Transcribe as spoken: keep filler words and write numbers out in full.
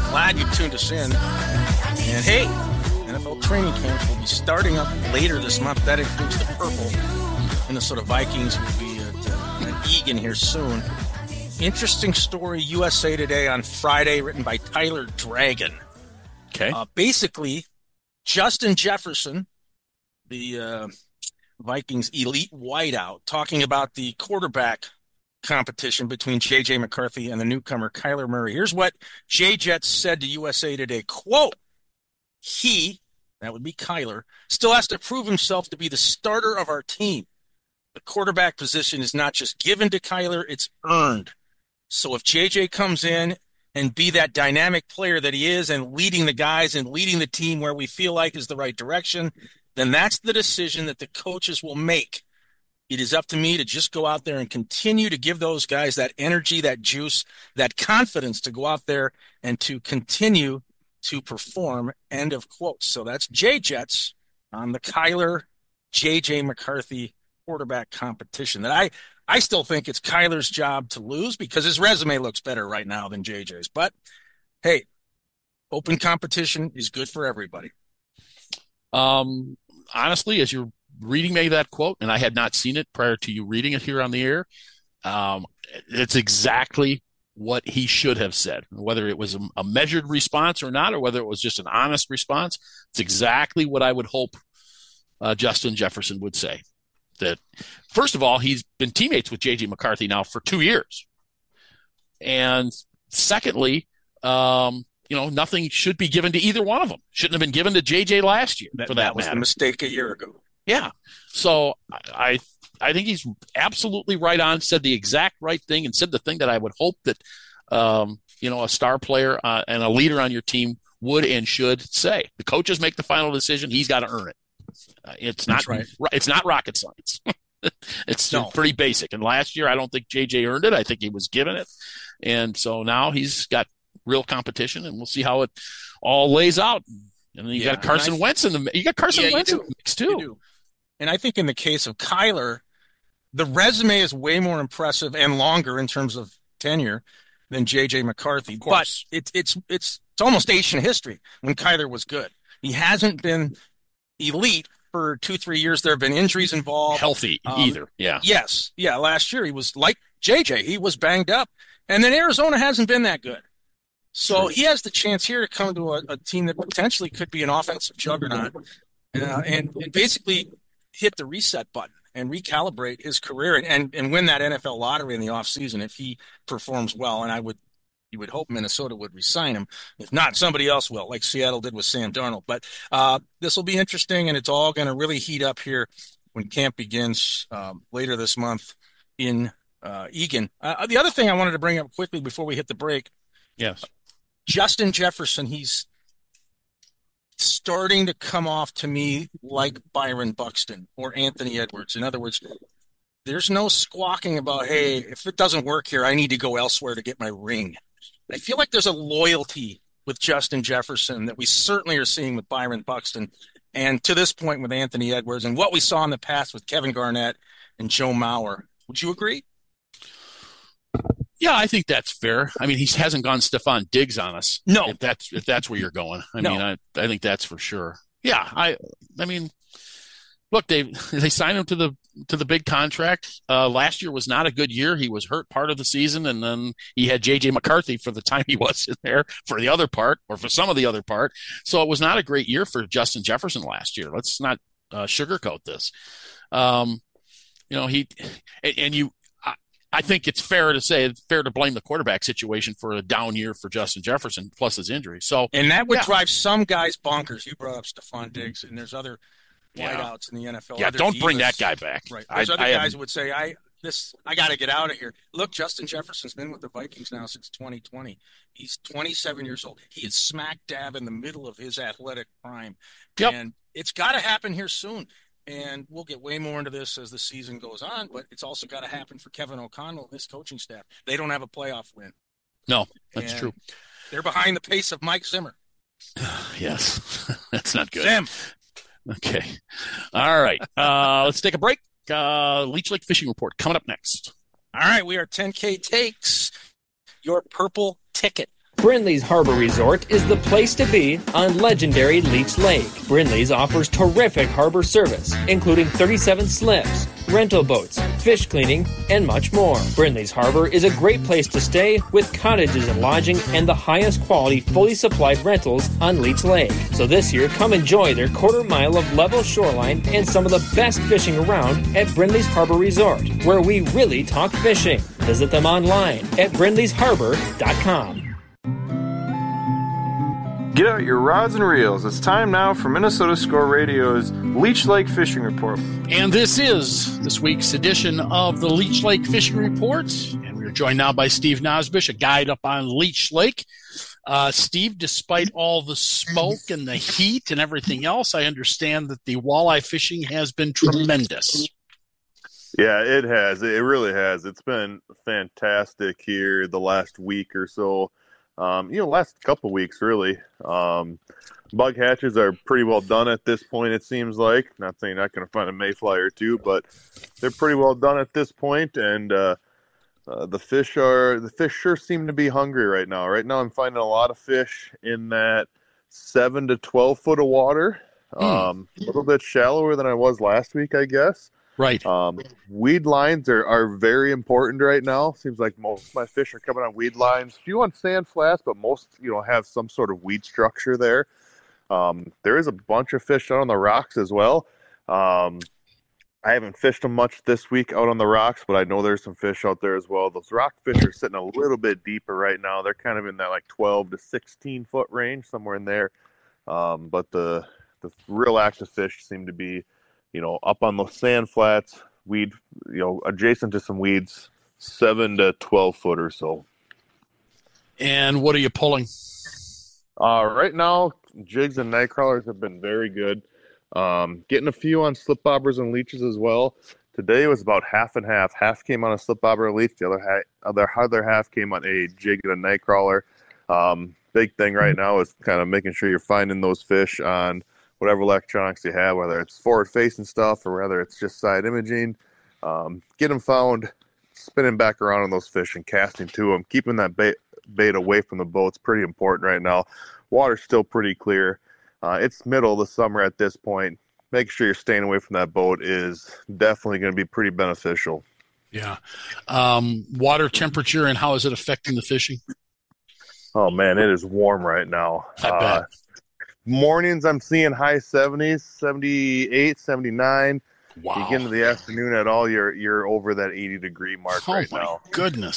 Glad you tuned us in. And hey, N F L training camps will be starting up later this month. That includes the purple. Minnesota Vikings will be at, uh, at Eagan here soon. Interesting story, U S A Today on Friday, written by Tyler Dragon. Okay. Uh, basically, Justin Jefferson, the uh, Vikings elite wideout, talking about the quarterback competition between J J McCarthy and the newcomer Kyler Murray. Here's what J Jets said to U S A Today, quote, he, that would be Kyler, still has to prove himself to be the starter of our team. The quarterback position is not just given to Kyler, it's earned. So if J J comes in and be that dynamic player that he is and leading the guys and leading the team where we feel like is the right direction, then that's the decision that the coaches will make. It is up to me to just go out there and continue to give those guys that energy, that juice, that confidence to go out there and to continue to perform, end of quote. So that's J-Jets on the Kyler J J McCarthy quarterback competition that I, I still think it's Kyler's job to lose because his resume looks better right now than J J's. But, hey, open competition is good for everybody. Um, honestly, as you're reading me that quote, and I had not seen it prior to you reading it here on the air, um, it's exactly what he should have said. Whether it was a, a measured response or not, or whether it was just an honest response, it's exactly what I would hope uh, Justin Jefferson would say. That, first of all, he's been teammates with J J McCarthy now for two years. And secondly, um, you know, nothing should be given to either one of them. Shouldn't have been given to J J last year, that, for that, that was matter. a mistake a year ago. Yeah. So I I think he's absolutely right on, said the exact right thing, and said the thing that I would hope that, um, you know, a star player uh, and a leader on your team would and should say. The coaches make the final decision. He's got to earn it. Uh, it's not right. It's not rocket science. It's no. pretty basic. And last year, I don't think J J earned it. I think he was given it. And so now he's got real competition, and we'll see how it all lays out. And then you yeah, got Carson I, Wentz in the you got Carson yeah, Wentz in the mix too. And I think in the case of Kyler, the resume is way more impressive and longer in terms of tenure than J J McCarthy. But it, it's it's it's almost ancient history when Kyler was good. He hasn't been elite for two, three years. There have been injuries involved. Healthy um, either, yeah. Yes, yeah. Last year he was like J J. He was banged up. And then Arizona hasn't been that good. So True. He has the chance here to come to a, a team that potentially could be an offensive juggernaut uh, and, and basically hit the reset button and recalibrate his career and, and, and win that N F L lottery in the offseason if he performs well. And I would you would hope Minnesota would re-sign him. If not, somebody else will, like Seattle did with Sam Darnold. But uh, this will be interesting, and it's all going to really heat up here when camp begins um, later this month in uh, Eagan. Uh, the other thing I wanted to bring up quickly before we hit the break. Yes. Justin Jefferson, he's starting to come off to me like Byron Buxton or Anthony Edwards. In other words, there's no squawking about, hey, if it doesn't work here, I need to go elsewhere to get my ring. I feel like there's a loyalty with Justin Jefferson that we certainly are seeing with Byron Buxton and to this point with Anthony Edwards and what we saw in the past with Kevin Garnett and Joe Mauer. Would you agree? Yeah, I think that's fair. I mean, he hasn't gone Stephon Diggs on us. No. If that's if that's where you're going. I no. mean, I I think that's for sure. Yeah, I I mean, look, they they signed him to the to the big contract. Uh, last year was not a good year. He was hurt part of the season, and then he had J J McCarthy for the time he was in there for the other part, or for some of the other part. So it was not a great year for Justin Jefferson last year. Let's not uh, sugarcoat this. Um, you know, he and, and you. I, I think it's fair to say it's fair to blame the quarterback situation for a down year for Justin Jefferson plus his injury. So and that would yeah. drive some guys bonkers. You brought up Stephon Diggs, and there's other wideouts yeah. in the N F L. Yeah, don't divas. Bring that guy back. Right. There's I, other I guys who would say, I this I got to get out of here. Look, Justin Jefferson's been with the Vikings now since twenty twenty. He's twenty-seven years old. He is smack dab in the middle of his athletic prime. Yep. And it's got to happen here soon. And we'll get way more into this as the season goes on, but it's also got to happen for Kevin O'Connell and his coaching staff. They don't have a playoff win. No, that's and true. They're behind the pace of Mike Zimmer. Yes, that's not good. Zim. Okay. All right. Uh, let's take a break. Uh, Leech Lake Fishing Report coming up next. All right. We are ten K Takes, your purple ticket. Brindley's Harbor Resort is the place to be on legendary Leech Lake. Brindley's offers terrific harbor service, including thirty-seven slips, rental boats, fish cleaning, and much more. Brindley's Harbor is a great place to stay with cottages and lodging and the highest quality fully supplied rentals on Leech Lake. So this year, come enjoy their quarter mile of level shoreline and some of the best fishing around at Brindley's Harbor Resort, where we really talk fishing. Visit them online at brindleys harbor dot com. Get out your rods and reels. It's time now for Minnesota Score Radio's Leech Lake Fishing Report. And this is this week's edition of the Leech Lake Fishing Report. And we are joined now by Steve Nosbish, a guide up on Leech Lake. Uh, Steve, despite all the smoke and the heat and everything else, I understand that the walleye fishing has been tremendous. Yeah, it has. It really has. It's been fantastic here the last week or so. Um, you know, last couple weeks, really. Um, bug hatches are pretty well done at this point, it seems like. Not saying you're not going to find a mayfly or two, but they're pretty well done at this point, and uh, uh, the fish are the fish sure seem to be hungry right now. Right now, I'm finding a lot of fish in that seven to twelve foot of water. Mm. Um, a little bit shallower than I was last week, I guess. Right. Um, weed lines are, are very important right now. Seems like most of my fish are coming on weed lines. Few on sand flats, but most, you know, have some sort of weed structure there. Um, there is a bunch of fish out on the rocks as well. Um, I haven't fished them much this week out on the rocks, but I know there's some fish out there as well. Those rock fish are sitting a little bit deeper right now. They're kind of in that like twelve to sixteen foot range, somewhere in there. Um, but the the real active fish seem to be, you know, up on those sand flats, weed, you know, adjacent to some weeds, seven to twelve foot or so. And what are you pulling? Uh, right now, jigs and night crawlers have been very good. Um, getting a few on slip bobbers and leeches as well. Today was about half and half. Half came on a slip bobber and leech. The other, ha- other, other half came on a jig and a night crawler. Um, big thing right now is kind of making sure you're finding those fish on whatever electronics you have, whether it's forward-facing stuff or whether it's just side imaging. Um, get them found, spinning back around on those fish and casting to them. Keeping that bait, bait away from the boat's pretty important right now. Water's still pretty clear. Uh, it's middle of the summer at this point. Making sure you're staying away from that boat is definitely going to be pretty beneficial. Yeah. Um, water temperature and how is it affecting the fishing? Oh, man, it is warm right now. I bet. Uh, Mornings, I'm seeing high seventies, seventy-eight, seventy-nine. Wow. You get into the afternoon at all, you're you're over that eighty degree mark oh right my now. Goodness.